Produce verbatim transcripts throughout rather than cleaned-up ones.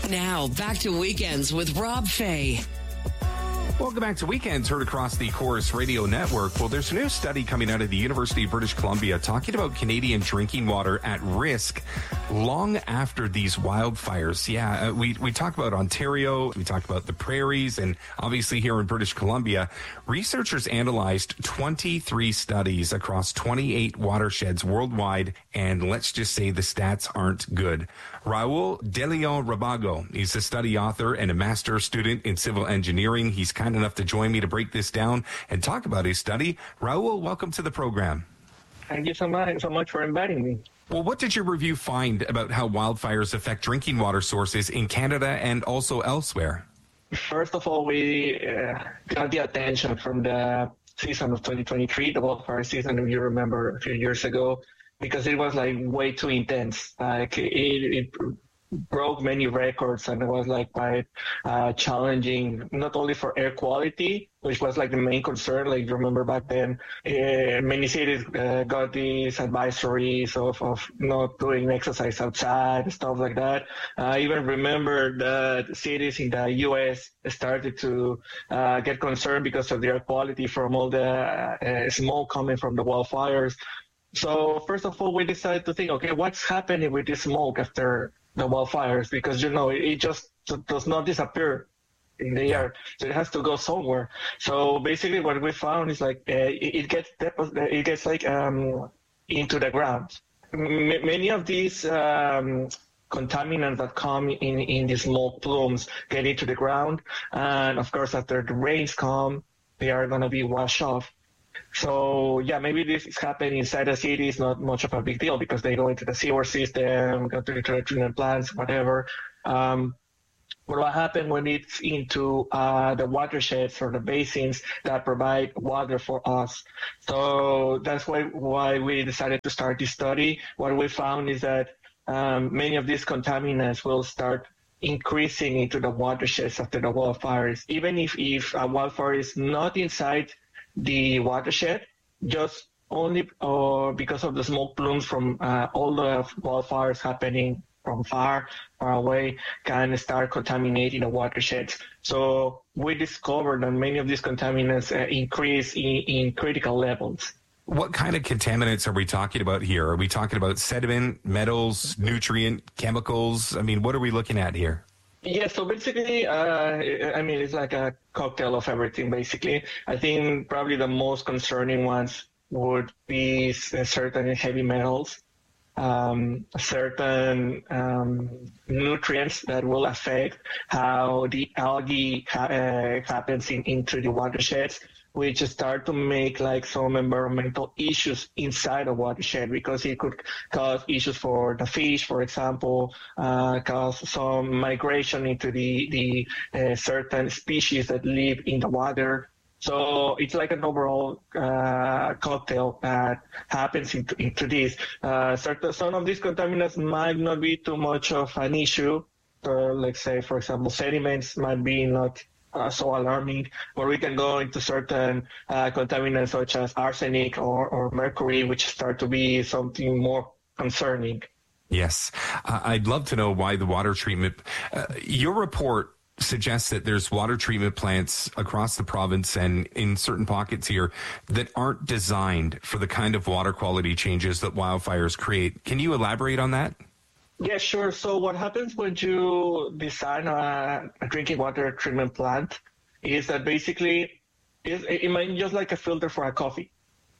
Now, back to Weekends with Rob Fay. Welcome back to Weekends, heard across the Chorus Radio Network. Well, there's a new study coming out of the University of British Columbia talking about Canadian drinking water at risk long after these wildfires. Yeah, uh, we, we talk about Ontario, we talk about the prairies, and obviously here in British Columbia, researchers analyzed twenty-three studies across twenty-eight watersheds worldwide, and let's just say the stats aren't good. Raul De Leon Rabago, he's a study author and a master's student in civil engineering. He's kind enough to join me to break this down and talk about his study. Raul, welcome to the program. Thank you so much, so much for inviting me. Well, what did your review find about how wildfires affect drinking water sources in Canada and also elsewhere? First of all, we uh, got the attention from the season of twenty twenty-three, the wildfire season, if you remember a few years ago, because it was like way too intense. Like it, it broke many records, and it was like quite uh, challenging, not only for air quality, which was like the main concern. Like you remember back then, uh, many cities uh, got these advisories of, of not doing exercise outside, stuff like that. I even remember that cities in the U S started to uh, get concerned because of the air quality from all the uh, smoke coming from the wildfires. So first of all, we decided to think, okay, what's happening with this smoke after the wildfires? Because, you know, it, it just does not disappear in the air. So it has to go somewhere. So basically what we found is like uh, it, it gets it gets like um, into the ground. M- many of these um, contaminants that come in, in these smoke plumes get into the ground. And of course, after the rains come, they are going to be washed off. So, yeah, maybe this is happening inside the city. It's not much of a big deal because they go into the sewer system, go to the treatment plants, whatever. Um, but what happens when it's into uh, the watersheds or the basins that provide water for us? So that's why, why we decided to start this study. What we found is that um, many of these contaminants will start increasing into the watersheds after the wildfires. Even if, if a wildfire is not inside the watershed, just only uh, because of the smoke plumes from uh, all the wildfires happening from far, far away, can start contaminating the watersheds. So we discovered that many of these contaminants uh, increase in, in critical levels. What kind of contaminants are we talking about here? Are we talking about sediment, metals, nutrient, chemicals? I mean, what are we looking at here? Yeah, so basically, uh, I mean, it's like a cocktail of everything, basically. I think probably the most concerning ones would be certain heavy metals, um, certain um, nutrients that will affect how the algae ha- uh, happens in, into the watersheds, which start to make like some environmental issues inside a watershed, because it could cause issues for the fish, for example, uh, cause some migration into the, the uh, certain species that live in the water. So it's like an overall uh, cocktail that happens into, into this. Uh, certain, some of these contaminants might not be too much of an issue. So let's say, for example, sediments might be not Uh, so alarming, where we can go into certain uh, contaminants such as arsenic or, or mercury, which start to be something more concerning. Yes. Uh, I'd love to know why the water treatment, uh, your report suggests that there's water treatment plants across the province and in certain pockets here that aren't designed for the kind of water quality changes that wildfires create. Can you elaborate on that? Yeah, sure. So what happens when you design a, a drinking water treatment plant is that basically it's, it might be just like a filter for a coffee.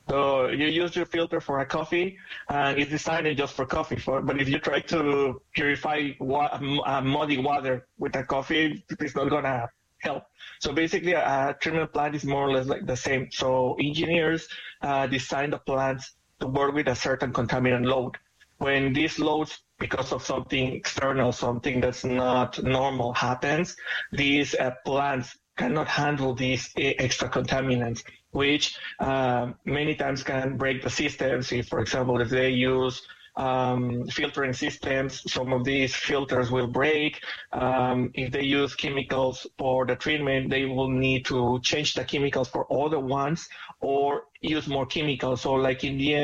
So you use your filter for a coffee, and it's designed just for coffee. For but if you try to purify wa- uh, muddy water with a coffee, it's not gonna help. So basically, a, a treatment plant is more or less like the same. So engineers uh, design the plants to work with a certain contaminant load. When these loads, because of something external, something that's not normal happens, these uh, plants cannot handle these extra contaminants, which uh, many times can break the systems. If, for example, if they use um, filtering systems, some of these filters will break. Um, if they use chemicals for the treatment, they will need to change the chemicals for other ones or use more chemicals. So like in the end,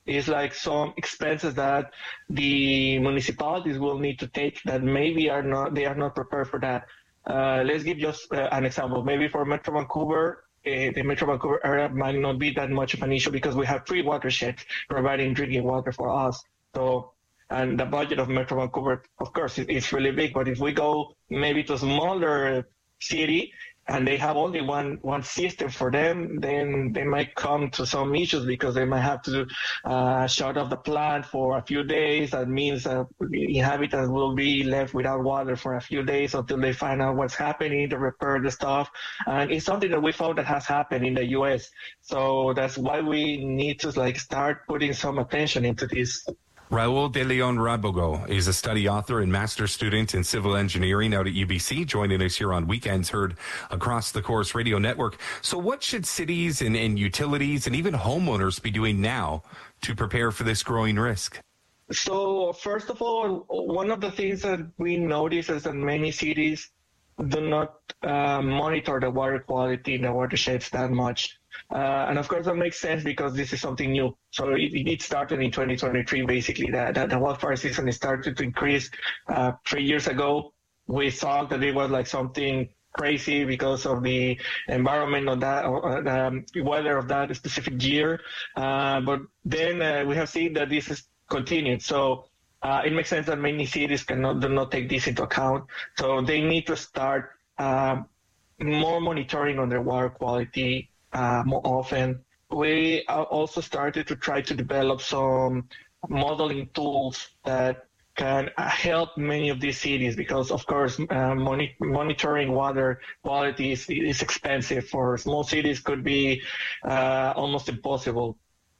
is like some expenses that the municipalities will need to take that maybe are not they are not prepared for that. Uh, let's give just uh, an example. Maybe for Metro Vancouver, uh, the Metro Vancouver area might not be that much of an issue because we have three watersheds providing drinking water for us. So, and the budget of Metro Vancouver, of course, is, is really big. But if we go maybe to a smaller city and they have only one one system for them, then they might come to some issues because they might have to uh, shut off the plant for a few days. That means that the inhabitants will be left without water for a few days until they find out what's happening to repair the stuff. And it's something that we found that has happened in the U S. So that's why we need to like start putting some attention into this. Raul de Leon Rabogo is a study author and master's student in civil engineering out at U B C, joining us here on Weekends Heard across the Corus Radio Network. So what should cities and, and utilities and even homeowners be doing now to prepare for this growing risk? So first of all, one of the things that we notice is that many cities do not uh, monitor the water quality in the watersheds that much. Uh, and of course, that makes sense because this is something new. So it, it started in twenty twenty-three, basically, that, that the wildfire season started to increase uh, three years ago. We thought that it was like something crazy because of the environment of that, or the weather of that specific year. Uh, but then uh, we have seen that this is continued. So uh, it makes sense that many cities cannot do not take this into account. So they need to start uh, more monitoring on their water quality Uh, more often. We also started to try to develop some modeling tools that can help many of these cities because, of course, uh, moni- monitoring water quality is, is expensive. For small cities, could be uh, almost impossible.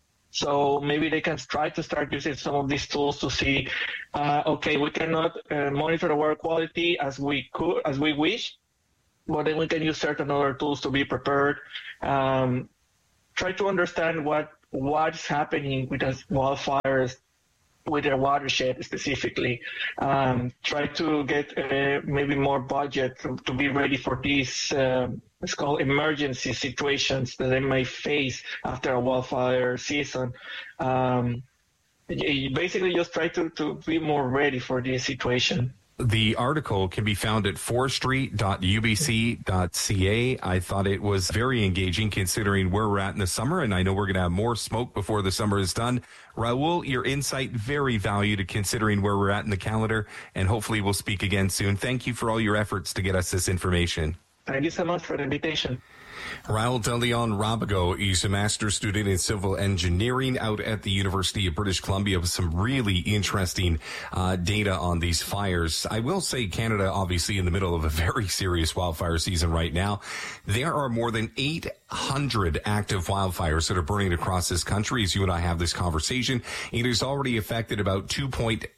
So maybe they can try to start using some of these tools to see, uh, okay, we cannot uh, monitor the water quality as we could, as we wish, but then we can use certain other tools to be prepared. Um, try to understand what what's happening with the wildfires, with their watershed specifically. Um, try to get uh, maybe more budget to, to be ready for these, uh, let's call emergency situations that they may face after a wildfire season. Um, you basically just try to, to be more ready for this situation. The article can be found at forestry dot u b c dot c a. I thought it was very engaging considering where we're at in the summer, and I know we're going to have more smoke before the summer is done. Raul, your insight very valued considering where we're at in the calendar, and hopefully we'll speak again soon. Thank you for all your efforts to get us this information. Thank you so much for the invitation. Raul de Leon Rabogo is a master's student in civil engineering out at the University of British Columbia with some really interesting uh, data on these fires. I will say Canada, obviously, in the middle of a very serious wildfire season right now. There are more than eight hundred active wildfires that are burning across this country as you and I have this conversation. It has already affected about two point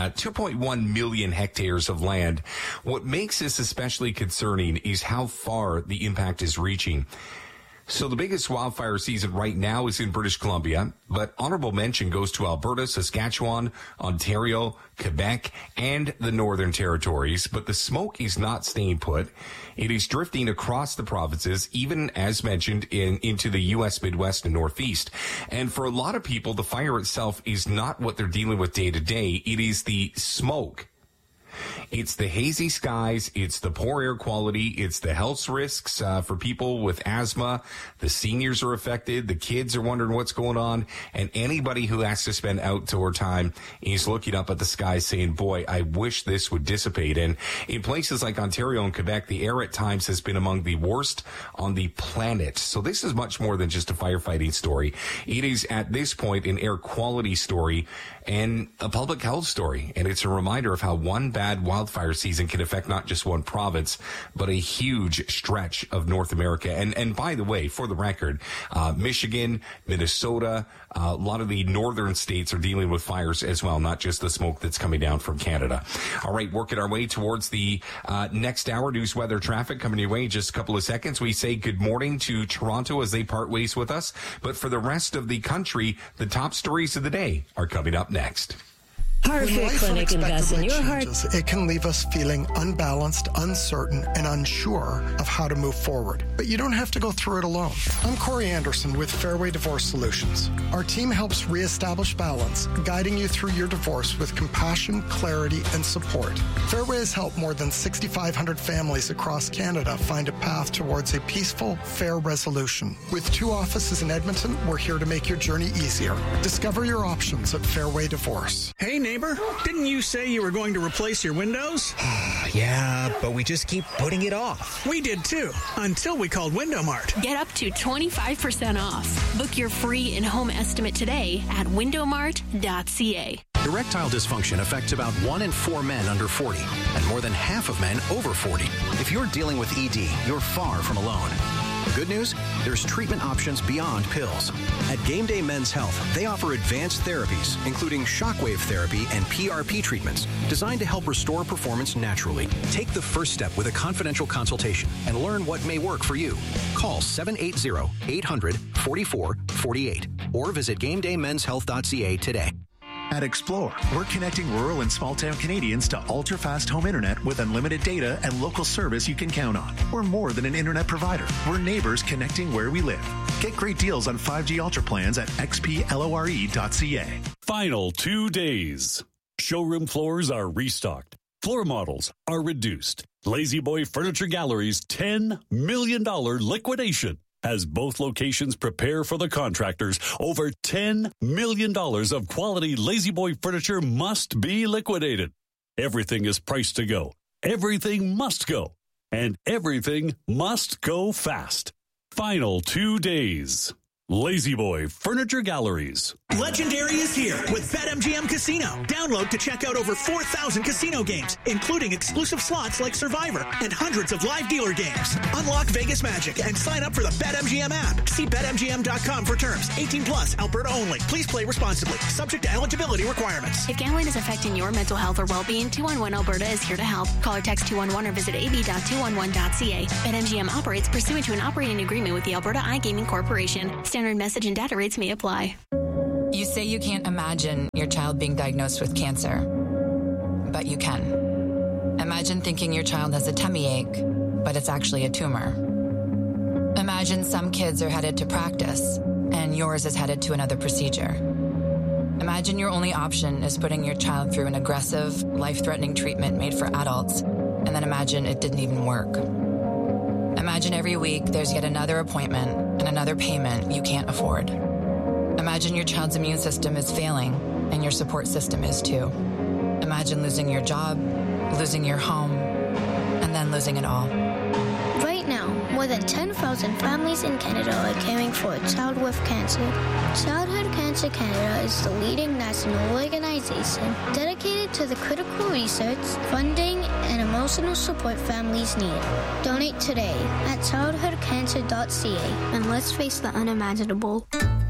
one million hectares of land. What makes this especially concerning is how far the impact is reaching. So the biggest wildfire season right now is in British Columbia, but honorable mention goes to Alberta, Saskatchewan, Ontario, Quebec, and the Northern Territories. But the smoke is not staying put. It is drifting across the provinces, even as mentioned in into the U S Midwest and Northeast. And for a lot of people, the fire itself is not what they're dealing with day to day. It is the smoke. It's the hazy skies, it's the poor air quality, it's the health risks uh, for people with asthma. The seniors are affected, the kids are wondering what's going on, and anybody who has to spend outdoor time is looking up at the sky saying, boy, I wish this would dissipate. And in places like Ontario and Quebec, the air at times has been among the worst on the planet. So this is much more than just a firefighting story. It is at this point an air quality story and a public health story. And it's a reminder of how one bad wildfire season can affect not just one province, but a huge stretch of North America. And and by the way, for the record, uh, Michigan, Minnesota, uh, a lot of the northern states are dealing with fires as well, not just the smoke that's coming down from Canada. All right, working our way towards the uh, next hour. News, weather, traffic coming your way in just a couple of seconds. We say good morning to Toronto as they part ways with us. But for the rest of the country, the top stories of the day are coming up next. Heartfit Clinic invests in your heart. Changes, it can leave us feeling unbalanced, uncertain, and unsure of how to move forward. But you don't have to go through it alone. I'm Corey Anderson with Fairway Divorce Solutions. Our team helps reestablish balance, guiding you through your divorce with compassion, clarity, and support. Fairway has helped more than six thousand five hundred families across Canada find a path towards a peaceful, fair resolution. With two offices in Edmonton, we're here to make your journey easier. Discover your options at Fairway Divorce. Hey, neighbor, didn't you say you were going to replace your windows? Yeah, but we just keep putting it off. We did too, until we called Window Mart. Get up to twenty-five percent off. Book your free in-home estimate today at window mart dot c a. Erectile dysfunction affects about one in four men under forty and more than half of men over forty. If you're dealing with E D, you're far from alone. Good news? There's treatment options beyond pills. At Game Day Men's Health, they offer advanced therapies, including shockwave therapy and P R P treatments, designed to help restore performance naturally. Take the first step with a confidential consultation and learn what may work for you. Call seven eight zero, eight hundred, forty-four forty-eight or visit game day men's health dot c a today. At Explore, we're connecting rural and small-town Canadians to ultra-fast home internet with unlimited data and local service you can count on. We're more than an internet provider. We're neighbors connecting where we live. Get great deals on five G Ultra plans at x p lore dot c a. Final two days. Showroom floors are restocked. Floor models are reduced. Lazy Boy Furniture Gallery's ten million dollars liquidation has both locations prepare for the contractors. Over ten million dollars of quality Lazy Boy furniture must be liquidated. Everything is priced to go. Everything must go. And everything must go fast. Final two days. Lazy Boy Furniture Galleries. Legendary is here with BetMGM Casino. Download to check out over four thousand casino games, including exclusive slots like Survivor and hundreds of live dealer games. Unlock Vegas magic and sign up for the BetMGM app. See bet M G M dot com for terms. eighteen plus, Alberta only. Please play responsibly. Subject to eligibility requirements. If gambling is affecting your mental health or well-being, two one one Alberta is here to help. Call or text two one one or visit a b dot two one one dot c a. BetMGM operates pursuant to an operating agreement with the Alberta iGaming Corporation. Standard message and data rates may apply. You say you can't imagine your child being diagnosed with cancer, but you can. Imagine thinking your child has a tummy ache, but it's actually a tumor. Imagine some kids are headed to practice, and yours is headed to another procedure. Imagine your only option is putting your child through an aggressive, life-threatening treatment made for adults, and then imagine it didn't even work. Imagine every week there's yet another appointment and another payment you can't afford. Imagine your child's immune system is failing and your support system is too. Imagine losing your job, losing your home, and then losing it all. Right now, more than ten thousand families in Canada are caring for a child with cancer. Childhood Cancer Canada is the leading national organization dedicated to the critical research, funding, and emotional support families need. Donate today at childhood cancer dot c a and let's face the unimaginable.